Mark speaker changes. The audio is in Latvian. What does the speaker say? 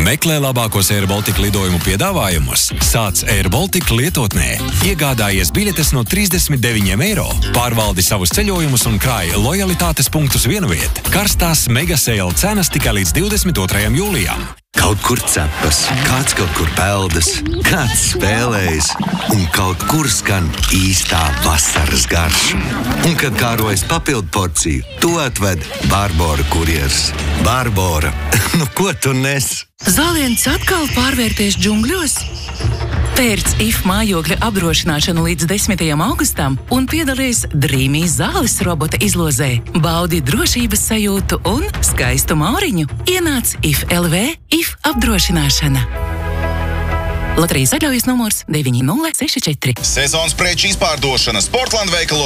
Speaker 1: Meklē labākos Air Baltica lidojumu piedāvājumus. Sāc Air Baltica lietotnē. Iegādājies biļetes no 39 eiro. Pārvaldi savus ceļojumus un krāj lojalitātes punktus vienviet. Karstās mega sale cenas tikai līdz 22. jūlijam.
Speaker 2: Kaut kur cepas, kāds kaut kur peldas, kāds spēlējas, un kaut kur skan īstā vasaras garša. Un, kad kārojas papildu porciju, to atved Barbora kurjers. Barbora, nu ko tu nes?
Speaker 3: Zāliens atkal pārvērties džungļos? Pērc IF mājokļa apdrošināšanu līdz 10. augustam un piedalies Dreamī zāles robota izlozē. Baudi drošības sajūtu un skaistu mauriņu. Ienāc IF LV, IF apdrošināšana. Loterijas atļaujas numurs 9064.
Speaker 4: Sezonas preču izpārdošana Sportland veikalos